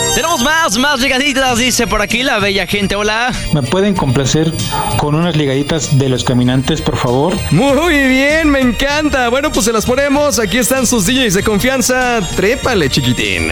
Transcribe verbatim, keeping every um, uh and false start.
Tenemos más, más ligaditas, dice por aquí la bella gente. Hola. ¿Me pueden complacer con unas ligaditas de Los Caminantes, por favor? Muy bien, me encanta. Bueno, pues se las ponemos. Aquí están sus D Js de confianza. Trépale, chiquitín.